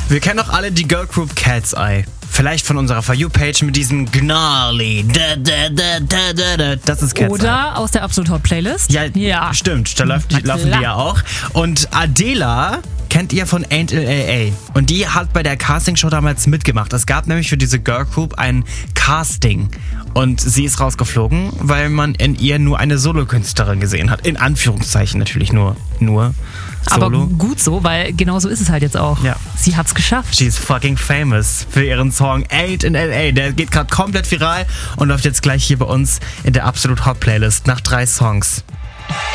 Wir kennen doch alle die Girl Group Cat's Eye. Vielleicht von unserer For You-Page mit diesem Gnarly. Das ist Cat's Eye. Oder aus der Absolut Hot Playlist. Ja. Stimmt. Da laufen die ja auch. Und Adela kennt ihr von Ain't in L.A. Und die hat bei der Castingshow damals mitgemacht. Es gab nämlich für diese Girl Group ein Casting. Und sie ist rausgeflogen, weil man in ihr nur eine Solokünstlerin gesehen hat. In Anführungszeichen natürlich nur Solo. Aber gut so, weil genau so ist es halt jetzt auch. Ja. Sie hat's geschafft. She's fucking famous für ihren Song Ain't in L.A. Der geht gerade komplett viral und läuft jetzt gleich hier bei uns in der Absolut Hot Playlist nach 3 Songs.